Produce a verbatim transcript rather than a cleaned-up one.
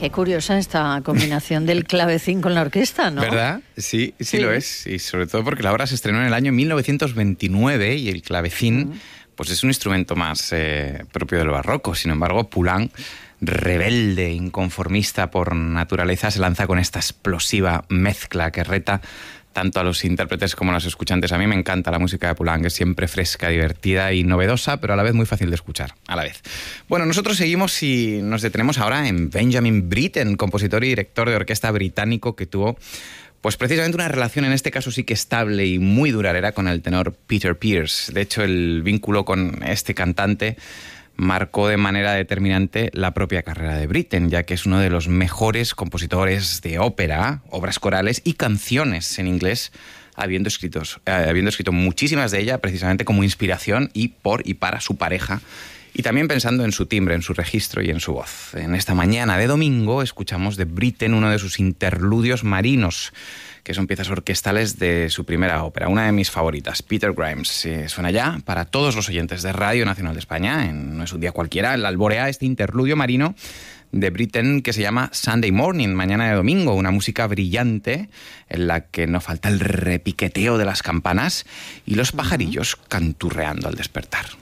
Qué curiosa esta combinación del clavecín con la orquesta, ¿no? ¿Verdad? Sí, sí, sí lo es. Y sobre todo porque la obra se estrenó en el año mil novecientos veintinueve y el clavecín uh-huh. pues es un instrumento más eh, propio del barroco. Sin embargo, Poulenc, rebelde, inconformista por naturaleza, se lanza con esta explosiva mezcla que reta tanto a los intérpretes como a los escuchantes. A mí me encanta la música de Poulenc, es siempre fresca, divertida y novedosa, pero a la vez muy fácil de escuchar, a la vez. Bueno, nosotros seguimos y nos detenemos ahora en Benjamin Britten, compositor y director de orquesta británico que tuvo pues precisamente una relación, en este caso sí que estable y muy duradera, con el tenor Peter Pears. De hecho, el vínculo con este cantante marcó de manera determinante la propia carrera de Britten, ya que es uno de los mejores compositores de ópera, obras corales y canciones en inglés, habiendo escrito, eh, habiendo escrito muchísimas de ellas precisamente como inspiración y por y para su pareja, y también pensando en su timbre, en su registro y en su voz. En esta mañana de domingo escuchamos de Britten uno de sus interludios marinos, que son piezas orquestales de su primera ópera, una de mis favoritas, Peter Grimes. Eh, suena ya para todos los oyentes de Radio Nacional de España, en No es un día cualquiera, en la Alborea, este interludio marino de Britten que se llama Sunday Morning, mañana de domingo, una música brillante en la que no falta el repiqueteo de las campanas y los pajarillos canturreando al despertar.